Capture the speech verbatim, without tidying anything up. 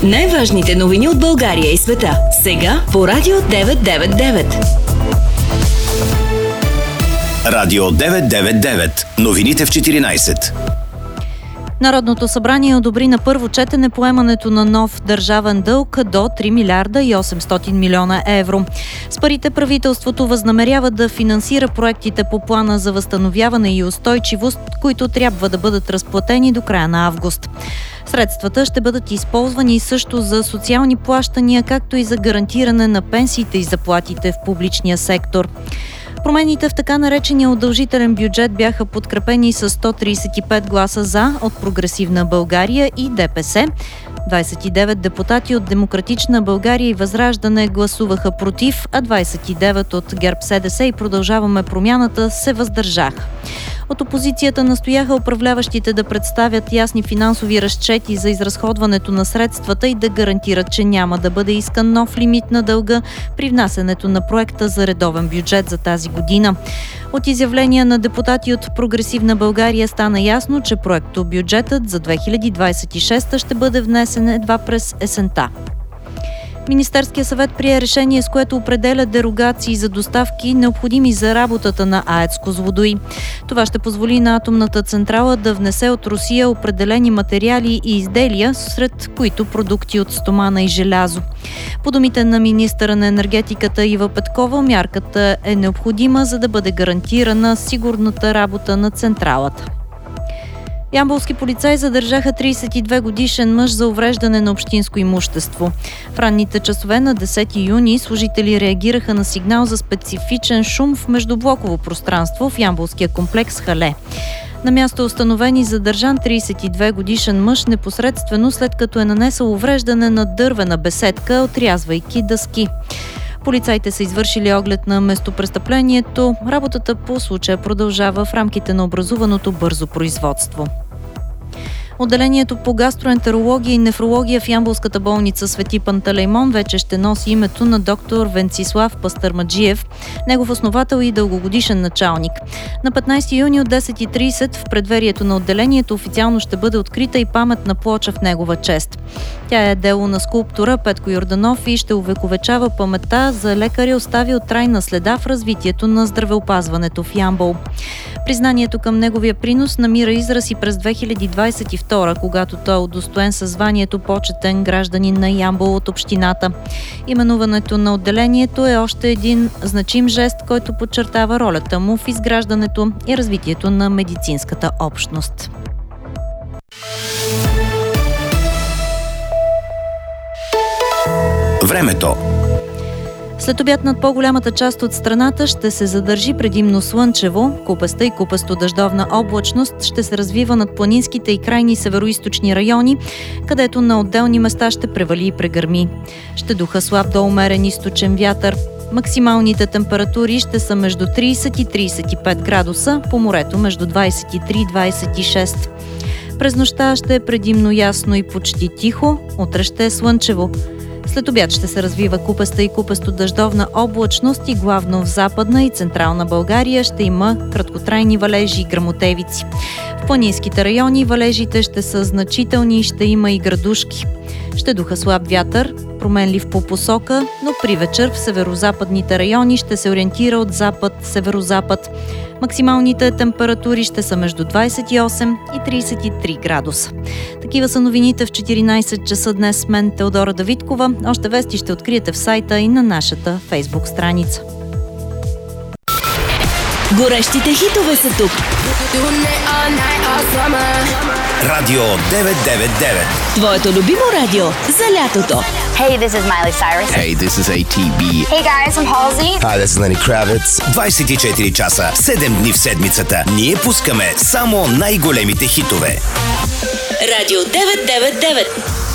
Най-важните новини от България и света. Сега по Радио деветsto девет и девет. Радио деветsto девет и девет. Новините в четиринайсет. Народното събрание одобри на първо четене поемането на нов държавен дълг до три милиарда и осемстотин милиона евро. С парите правителството възнамерява да финансира проектите по плана за възстановяване и устойчивост, които трябва да бъдат разплатени до края на август. Средствата ще бъдат използвани също за социални плащания, както и за гарантиране на пенсиите и заплатите в публичния сектор. Промените в така наречения удължителен бюджет бяха подкрепени с сто трийсет и пет гласа за от Прогресивна България и ДПС. двайсет и девет депутати от Демократична България и Възраждане гласуваха против, а двайсет и девет от ГЕРБ-СДС и Продължаваме промяната се въздържаха. От опозицията настояха управляващите да представят ясни финансови разчети за изразходването на средствата и да гарантират, че няма да бъде искан нов лимит на дълга при внасянето на проекта за редовен бюджет за тази година. От изявления на депутати от Прогресивна България стана ясно, че проектобюджетът за две хиляди двайсет и шеста ще бъде внесен едва през есента. Министерският съвет прие решение, с което определя дерогации за доставки, необходими за работата на АЕЦ Козлодуй. Това ще позволи на атомната централа да внесе от Русия определени материали и изделия, сред които продукти от стомана и желязо. По думите на министъра на енергетиката Ива Петкова, мярката е необходима, за да бъде гарантирана сигурната работа на централата. Ямболски полицаи задържаха трийсет и две годишен мъж за увреждане на общинско имущество. В ранните часове на десети юни служители реагираха на сигнал за специфичен шум в междублоково пространство в ямболския комплекс Хале. На място е установен и задържан трийсет и две годишен мъж непосредствено след като е нанесъл увреждане на дървена беседка, отрязвайки дъски. Полицаите са извършили оглед на местопрестъплението. Работата по случая продължава в рамките на образуваното бързо производство. Отделението по гастроентерология и нефрология в Ямболската болница Свети Пантелеймон вече ще носи името на доктор Венцислав Пастърмаджиев, негов основател и дългогодишен началник. На петнайсети юни от десет и трийсет в предверието на отделението официално ще бъде открита и паметна плоча в негова чест. Тя е дело на скулптора Петко Йорданов и ще увековечава паметта за лекаря, оставил трайна следа в развитието на здравеопазването в Ямбол. Признанието към неговия принос намира израз и през две хиляди двайсет и втора, когато той е удостоен със званието почетен гражданин на Ямбол от общината. Именуването на отделението е още един значим жест, който подчертава ролята му в изграждането и развитието на медицинската общност. Времето. След обяд над по-голямата част от страната ще се задържи предимно слънчево, купеста и купесто-дъждовна облачност ще се развива над планинските и крайни североизточни райони, където на отделни места ще превали и прегърми. Ще духа слаб до умерен източен вятър. Максималните температури ще са между трийсет и трийсет и пет градуса, по морето между двайсет и три и двайсет и шест. През нощта ще е предимно ясно и почти тихо, утре ще е слънчево. След обяд ще се развива купеста и купесто-дъждовна облачност и главно в Западна и Централна България ще има краткотрайни валежи и гръмотевици. В планинските райони валежите ще са значителни и ще има и градушки. Ще духа слаб вятър, променлив по посока, но при вечер в северозападните райони ще се ориентира от запад-северозапад. Максималните температури ще са между двайсет и осем и трийсет и три градуса. Такива са новините в четиринайсет часа днес с мен, Теодора Давидкова. Още вести ще откриете в сайта и на нашата Фейсбук страница. Горещите хитове са тук. Радио деветsto девет и девет. Твоето любимо радио за лятото. Hey, this is Miley Cyrus. Hey, this is A T B. Hey guys, I'm Halsey. Hi, this is Lenny Kravitz. двайсет и четири часа, седем дни в седмицата. Ние пускаме само най-големите хитове. Радио деветsto девет и девет.